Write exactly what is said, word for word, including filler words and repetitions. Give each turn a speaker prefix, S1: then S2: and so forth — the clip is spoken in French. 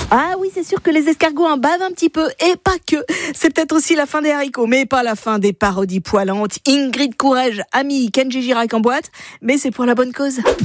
S1: Ah oui, c'est sûr que les escargots en bavent un petit peu, et pas que. C'est peut-être aussi la fin des haricots, mais pas la fin des parodies poilantes. Ingrid Courrèges a mis Kenji Girac en boîte, mais c'est pour la bonne cause.